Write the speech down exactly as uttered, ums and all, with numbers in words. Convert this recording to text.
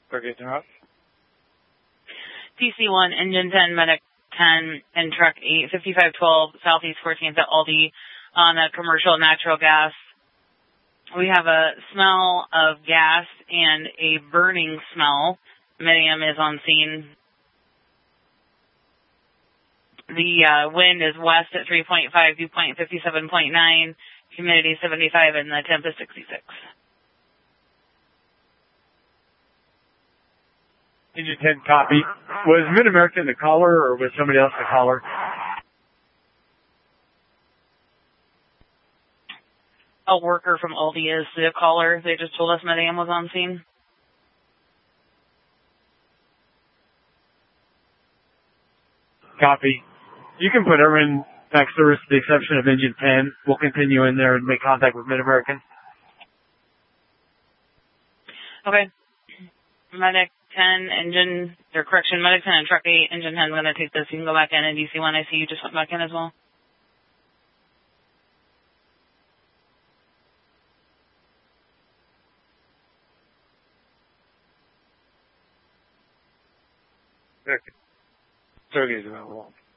Target interrupt. D C one, Engine ten, Medic ten, and Truck eight, fifty-five twelve, Southeast fourteenth at Aldi on a commercial natural gas. We have a smell of gas and a burning smell. Medium is on scene. The uh, wind is west at three point five, dew point fifty-seven point nine, humidity seventy-five, and the temp is sixty-six. Engine ten, copy. Was Mid-American the caller, or was somebody else the caller? A worker from Aldi is the caller. They just told us Medium was on scene. Copy. You can put everyone back service to the exception of Engine ten. We'll continue in there and make contact with Mid-American. Okay. Medic ten, engine, or correction, Medic ten and Truck eight, Engine ten is going to take this. You can go back in, and D C one, I see you just went back in as well. Okay. thirty is available.